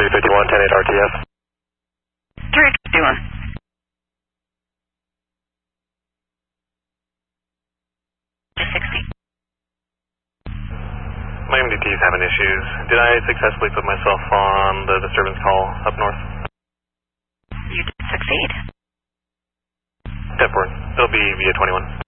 351, 10-8 RTS. 351. My MDT is having issues. Did I successfully put myself on the disturbance call up north? You did succeed. Step forward. It'll be via 21.